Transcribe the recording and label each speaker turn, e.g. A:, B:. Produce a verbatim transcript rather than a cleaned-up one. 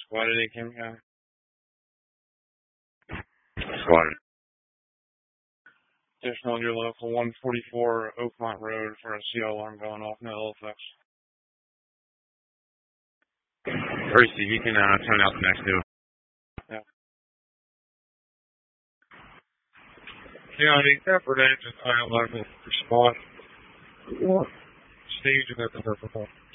A: Squad eight Kim guy.
B: Squad.
A: Additional your local one forty-four Oakmont Road for a C L alarm going off, no ill effects.
B: Hurry, Steve, you can uh, turn out the next two.
A: Yeah. County, effort agent, I eleven, respond. Stage and at the purple.